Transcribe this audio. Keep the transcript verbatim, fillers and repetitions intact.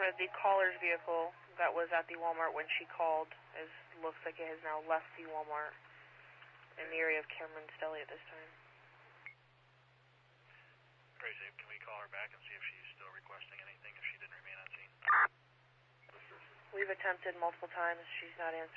affirmative. The caller's vehicle that was at the Walmart when she called is looks like it has now left the Walmart in the area of Cameron's Deli at this time. Crazy. Can we call her back and see if she's still requesting anything if she didn't remain on scene? We've attempted multiple times. She's not answering.